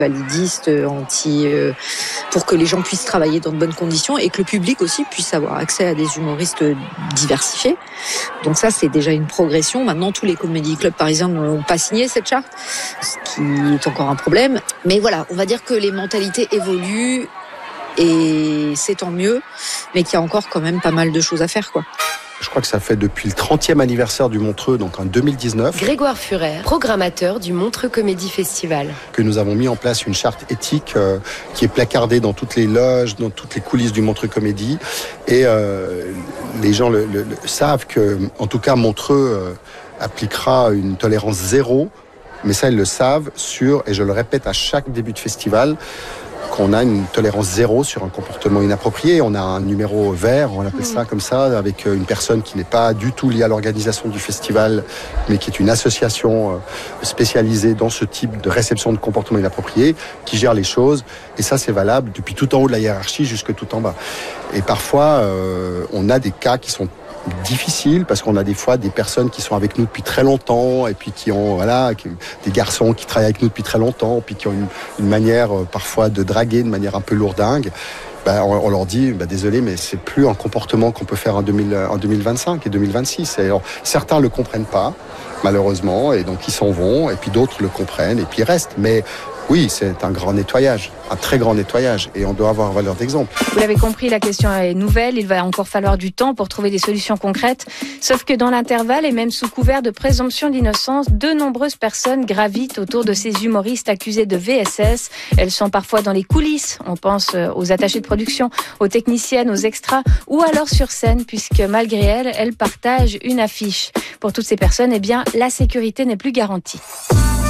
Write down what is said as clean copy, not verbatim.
validistes, pour que les gens puissent travailler dans de bonnes conditions et que le public aussi puisse avoir accès à des humoristes diversifiés. Donc ça, c'est déjà une progression. Maintenant, tous les comédie clubs parisiens n'ont pas signé cette charte, ce qui est encore un problème. Mais voilà, on va dire que les mentalités évoluent et c'est tant mieux, mais qu'il y a encore quand même pas mal de choses à faire, quoi. Je crois que ça fait depuis le 30e anniversaire du Montreux, donc en 2019. Grégoire Furer, programmateur du Montreux Comédie Festival. Que nous avons mis en place une charte éthique qui est placardée dans toutes les loges, dans toutes les coulisses du Montreux Comédie. Et les gens savent que, en tout cas, Montreux appliquera une tolérance zéro. Mais ça, ils le savent et je le répète à chaque début de festival, qu'on a une tolérance zéro sur un comportement inapproprié. On a un numéro vert, on appelle ça comme ça, avec une personne qui n'est pas du tout liée à l'organisation du festival, mais qui est une association spécialisée dans ce type de réception de comportement inapproprié, qui gère les choses. Et ça, c'est valable depuis tout en haut de la hiérarchie jusque tout en bas. Et parfois, on a des cas qui sont difficile parce qu'on a des fois des personnes qui sont avec nous depuis très longtemps et puis qui ont des garçons qui travaillent avec nous depuis très longtemps puis qui ont une manière parfois de draguer de manière un peu lourdingue. On leur dit désolé, mais c'est plus un comportement qu'on peut faire en 2025 et 2026. Et alors, certains le comprennent pas malheureusement et donc ils s'en vont et puis d'autres le comprennent et puis ils restent. Mais oui, c'est un grand nettoyage, un très grand nettoyage et on doit avoir valeur d'exemple. Vous l'avez compris, la question est nouvelle, il va encore falloir du temps pour trouver des solutions concrètes. Sauf que dans l'intervalle et même sous couvert de présomption d'innocence, de nombreuses personnes gravitent autour de ces humoristes accusés de VSS. Elles sont parfois dans les coulisses, on pense aux attachés de production, aux techniciennes, aux extras ou alors sur scène puisque malgré elles partagent une affiche. Pour toutes ces personnes, la sécurité n'est plus garantie.